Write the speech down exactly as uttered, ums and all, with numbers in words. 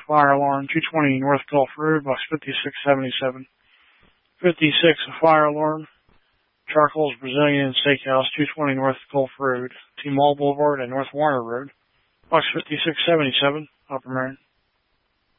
fire alarm, two twenty North Gulf Road, box fifty-six seventy-seven. fifty-six, a fire alarm, Charcoal's Brazilian Steakhouse, two twenty North Gulf Road, T-Mall Boulevard and North Warner Road, box fifty-six seventy-seven, Upper Marion.